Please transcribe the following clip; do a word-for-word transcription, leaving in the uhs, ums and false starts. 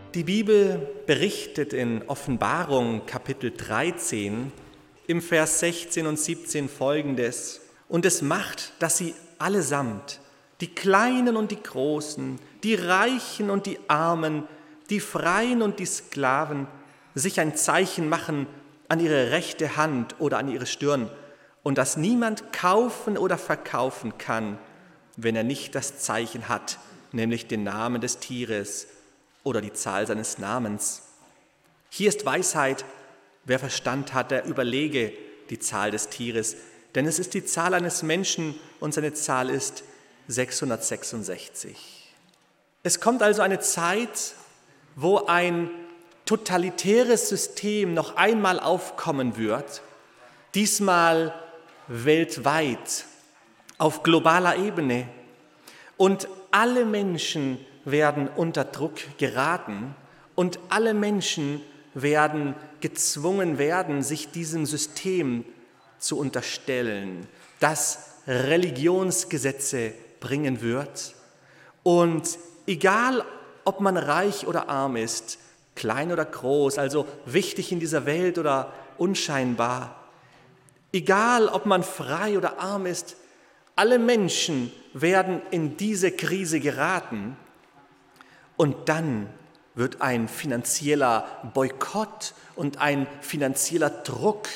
Die Bibel berichtet in Offenbarung Kapitel dreizehn im Vers sechzehn und siebzehn Folgendes: Und es macht, dass sie allesamt, die Kleinen und die Großen, die Reichen und die Armen, die Freien und die Sklaven, sich ein Zeichen machen an ihre rechte Hand oder an ihre Stirn, und dass niemand kaufen oder verkaufen kann, wenn er nicht das Zeichen hat, nämlich den Namen des Tieres oder die Zahl seines Namens. Hier ist Weisheit. Wer Verstand hat, der überlege die Zahl des Tieres, denn es ist die Zahl eines Menschen und seine Zahl ist sechshundertsechsundsechzig. Es kommt also eine Zeit, wo ein totalitäres System noch einmal aufkommen wird, diesmal weltweit, auf globaler Ebene. Und alle Menschen werden unter Druck geraten und alle Menschen werden gezwungen werden, sich diesem System zu unterstellen, das Religionsgesetze bringen wird. Und egal, ob man reich oder arm ist, klein oder groß, also wichtig in dieser Welt oder unscheinbar, egal, ob man frei oder arm ist, alle Menschen werden in diese Krise geraten. Und dann wird ein finanzieller Boykott und ein finanzieller Druck